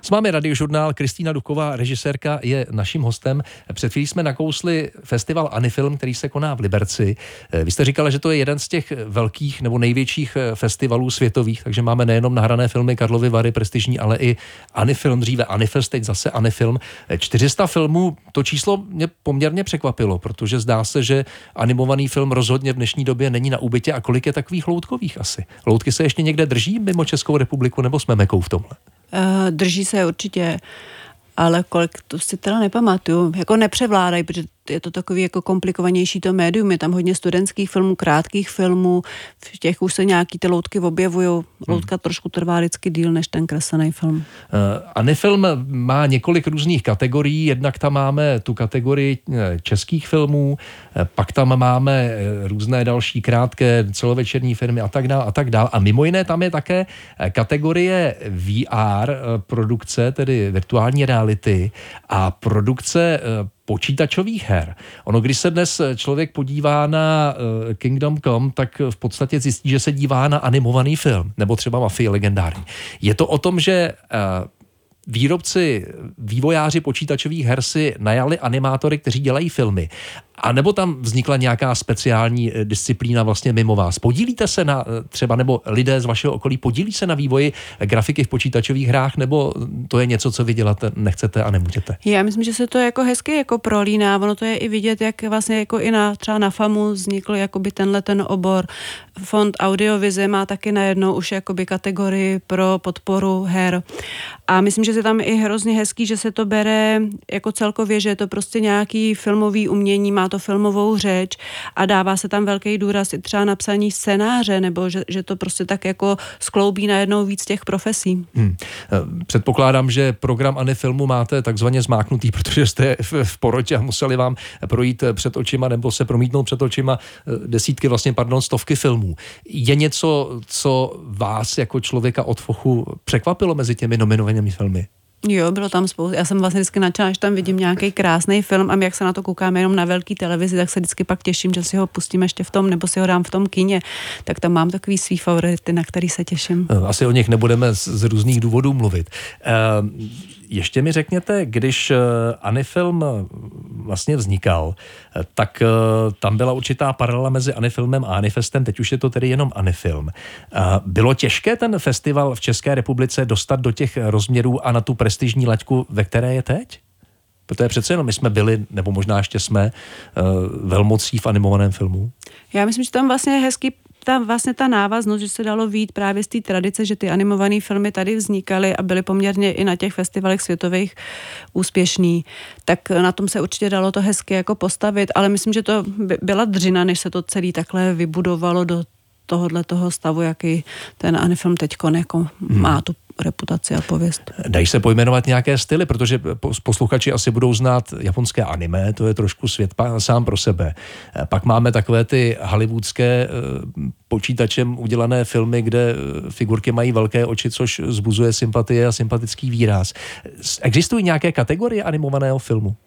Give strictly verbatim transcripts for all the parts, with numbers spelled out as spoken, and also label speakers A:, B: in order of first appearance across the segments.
A: S vámi Radiožurnál, Kristýna Duková, režisérka, je naším hostem. Před chvílí jsme nakousli festival Anifilm, který se koná v Liberci. Vy jste říkala, že to je jeden z těch velkých nebo největších festivalů světových, takže máme nejenom nahrané filmy Karlovy Vary prestižní, ale i Anifilm, dříve Anifest, teď zase Anifilm. čtyři sta filmů, to číslo mě poměrně překvapilo, protože zdá se, že animovaný film rozhodně v dnešní době není na úbytě. A kolik je takových loutkových asi? Loutky se ještě někde drží mimo Českou republiku, nebo jsme mekou v tomhle?
B: Uh, drží se určitě, ale kolik, to si teda nepamatuju. Jako nepřevládají, protože je to takový jako komplikovanější to médium. Je tam hodně studentských filmů, krátkých filmů, v těch už se nějaký ty loutky objevují. Loutka hmm. trošku trvá vždycky díl než ten kreslený film. Uh,
A: Anifilm má několik různých kategorií. Jednak tam máme tu kategorii českých filmů, pak tam máme různé další krátké celovečerní filmy a tak dále a tak dále. A mimo jiné tam je také kategorie V R produkce, tedy virtuální reality, a produkce počítačových her. Ono, když se dnes člověk podívá na uh, Kingdom Come, tak v podstatě zjistí, že se dívá na animovaný film, nebo třeba Mafii legendární. Je to o tom, že uh, výrobci, vývojáři počítačových her si najali animátory, kteří dělají filmy. A nebo tam vznikla nějaká speciální disciplína vlastně mimo vás? Podílíte se na třeba, nebo lidé z vašeho okolí podílí se na vývoji grafiky v počítačových hrách, nebo to je něco, co vy dělat nechcete a nemůžete?
B: Já myslím, že se to jako hezky jako prolíná. Ono to je i vidět, jak vlastně jako i na, třeba na FAMu vznikl jakoby tenhle ten obor. Fond Audiovize má taky najednou už jakoby kategorii pro podporu her. A myslím, že se tam i hrozně hezký, že se to bere jako celkově, že je to prostě nějaký filmový umění, má to filmovou řeč a dává se tam velký důraz i třeba na psaní scénáře, nebo že, že to prostě tak jako skloubí najednou víc těch profesí. Hmm.
A: Předpokládám, že program Anifilmu máte takzvaně zmáknutý, protože jste v, v porotě a museli vám projít před očima nebo se promítnout před očima desítky, vlastně, pardon, stovky filmů. Je něco, co vás jako člověka od fochu překvapilo mezi těmi nominovanými filmy?
B: Jo, bylo tam spoustu. Já jsem vlastně vždycky nadšená, že tam vidím nějaký krásný film a jak se na to koukáme jenom na velký televizi, tak se vždycky pak těším, že si ho pustím ještě v tom, nebo si ho dám v tom kině. Tak tam mám takový svý favority, na který se těším.
A: Asi o nich nebudeme z, z různých důvodů mluvit. Uh, ještě mi řekněte, když uh, Anifilm vlastně vznikal, uh, tak uh, tam byla určitá paralela mezi Anifilmem a Anifestem, teď už je to tedy jenom Anifilm. Uh, bylo těžké ten festival v České republice dostat do těch rozměrů a na tu prestižní laťku, ve které je teď? Protože přece jenom my jsme byli, nebo možná ještě jsme, uh, velmocí v animovaném filmu.
B: Já myslím, že tam vlastně je hezký ta, vlastně ta návaznost, že se dalo vyjít právě z té tradice, že ty animované filmy tady vznikaly a byly poměrně i na těch festivalech světových úspěšný. Tak na tom se určitě dalo to hezky jako postavit, ale myslím, že to byla dřina, než se to celý takhle vybudovalo do tohohle toho stavu, jaký ten Anifilm teďko jako hmm. má tu reputaci a pověst.
A: Dají se pojmenovat nějaké styly, protože posluchači asi budou znát japonské anime, to je trošku svět sám pro sebe. Pak máme takové ty hollywoodské počítačem udělané filmy, kde figurky mají velké oči, což vzbuzuje sympatie a sympatický výraz. Existují nějaké kategorie animovaného filmu?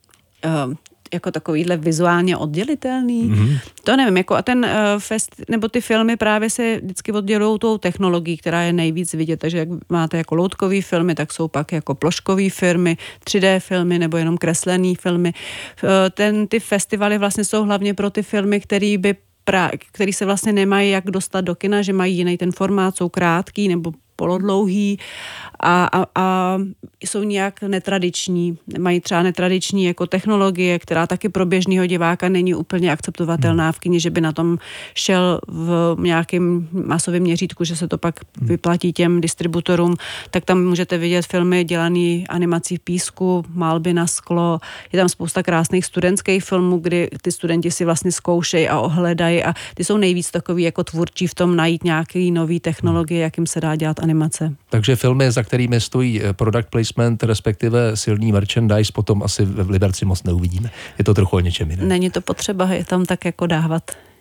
B: Uh. Jako takovýhle vizuálně oddělitelný. Mm-hmm. To nevím, jako a ten uh, fest, nebo ty filmy právě se vždycky oddělují tou technologií, která je nejvíc vidět, takže jak máte jako loutkový filmy, tak jsou pak jako ploškový filmy, tři dé filmy nebo jenom kreslený filmy. Uh, ten, ty festivaly vlastně jsou hlavně pro ty filmy, který by pra, který se vlastně nemají jak dostat do kina, že mají jiný ten formát, jsou krátký nebo polodlouhý a, a, a jsou nějak netradiční. Mají třeba netradiční jako technologie, která taky pro běžného diváka není úplně akceptovatelná v kině, že by na tom šel v nějakém masovém měřítku, že se to pak vyplatí těm distributorům, tak tam můžete vidět filmy dělané animací v písku, malby na sklo. Je tam spousta krásných studentských filmů, kdy ty studenti si vlastně zkoušejí a ohledají a ty jsou nejvíc takový jako tvůrčí v tom najít nějaký nový technologie, jakým se dá dělat animace.
A: Takže filmy, za kterými stojí product placement, respektive silný merchandise, potom asi v Liberci moc neuvidíme. Je to trochu o něčem jiném.
B: Není to potřeba je tam tak jako dávat.